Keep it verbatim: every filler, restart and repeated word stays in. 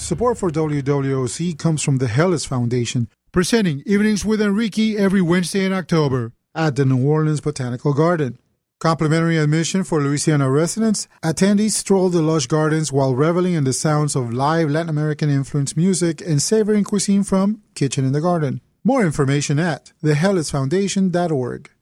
Support for W W O C comes from the Hellis Foundation, presenting Evenings with Enrique every Wednesday in October at the New Orleans Botanical Garden. Complimentary admission for Louisiana residents. Attendees stroll the lush gardens while reveling in the sounds of live Latin American-influenced music and savoring cuisine from Kitchen in the Garden. More information at the hellis foundation dot org.